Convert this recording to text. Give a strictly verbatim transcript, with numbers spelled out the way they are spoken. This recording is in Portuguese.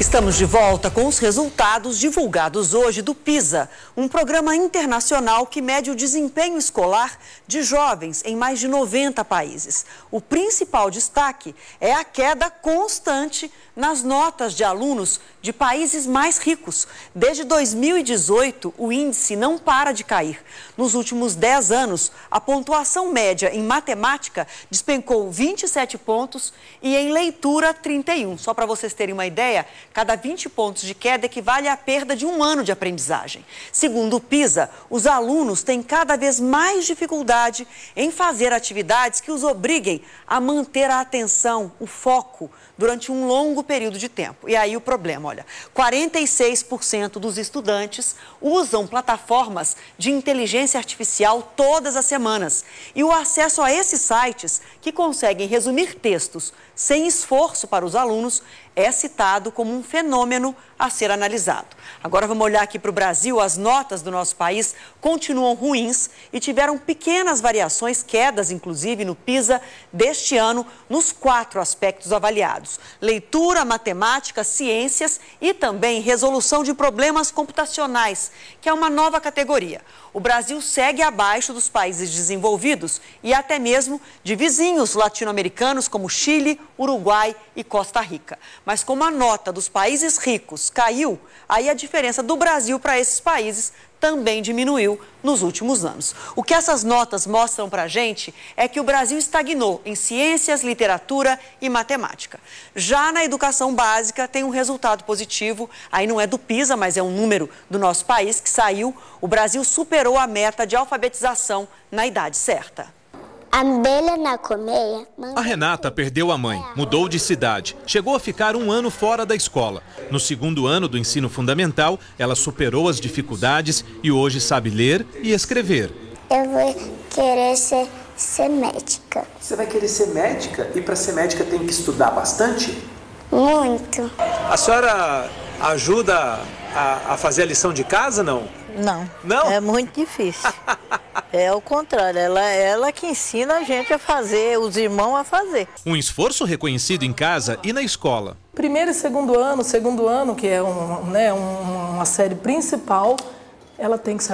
Estamos de volta com os resultados divulgados hoje do PISA, um programa internacional que mede o desempenho escolar de jovens em mais de noventa países. O principal destaque é a queda constante nas notas de alunos de países mais ricos. Desde dois mil e dezoito, o índice não para de cair. Nos últimos dez anos, a pontuação média em matemática despencou vinte e sete pontos e em leitura trinta e um. Só para vocês terem uma ideia, cada vinte pontos de queda equivale à perda de um ano de aprendizagem. Segundo o PISA, os alunos têm cada vez mais dificuldade em fazer atividades que os obriguem a manter a atenção, o foco, durante um longo período de tempo. E aí o problema, olha, quarenta e seis por cento dos estudantes usam plataformas de inteligência artificial todas as semanas. E o acesso a esses sites, que conseguem resumir textos sem esforço para os alunos, é citado como um fenômeno a ser analisado. Agora vamos olhar aqui para o Brasil. As notas do nosso país continuam ruins e tiveram pequenas variações, quedas inclusive no PISA deste ano, nos quatro aspectos avaliados: leitura, matemática, ciências e também resolução de problemas computacionais, que é uma nova categoria. O Brasil segue abaixo dos países desenvolvidos e até mesmo de vizinhos latino-americanos como Chile, Uruguai e Costa Rica. Mas como a nota dos países ricos caiu, aí a diferença do Brasil para esses países também diminuiu nos últimos anos. O que essas notas mostram para a gente é que o Brasil estagnou em ciências, literatura e matemática. Já na educação básica tem um resultado positivo, aí não é do PISA, mas é um número do nosso país que saiu. O Brasil superou a meta de alfabetização na idade certa. Abelha na colmeia. A Renata perdeu a mãe, mudou de cidade, chegou a ficar um ano fora da escola. No segundo ano do ensino fundamental, ela superou as dificuldades e hoje sabe ler e escrever. Eu vou querer ser, ser médica. Você vai querer ser médica? E para ser médica tem que estudar bastante? Muito. A senhora ajuda a, a fazer a lição de casa, não? Não. Não? É muito difícil. É o contrário, ela, ela que ensina a gente a fazer, os irmãos a fazer. Um esforço reconhecido em casa e na escola. Primeiro e segundo ano, segundo ano, que é um, né, uma série principal, ela tem que se